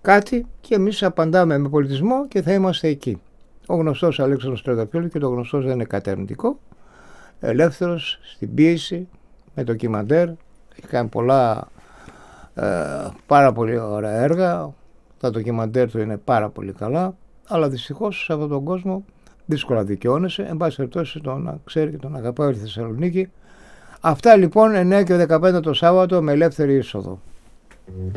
κάτι και εμείς απαντάμε με πολιτισμό και θα είμαστε εκεί. Ο γνωστός Αλέξανδρος Τρενταφυλλου, και το γνωστός δεν είναι κατερνητικό, ελεύθερος, στην πίεση, με ντοκιμαντέρ, έχει κάνει πολλά πάρα πολύ ωραία έργα, τα ντοκιμαντέρ του είναι πάρα πολύ καλά, αλλά δυστυχώς σε αυτόν τον κόσμο δύσκολα δικαιώνεσαι. Εν πάση περιπτώσει τον ξέρει και τον αγαπάει η Θεσσαλονίκη. Αυτά λοιπόν 9 και 15 το Σάββατο με ελεύθερη είσοδο.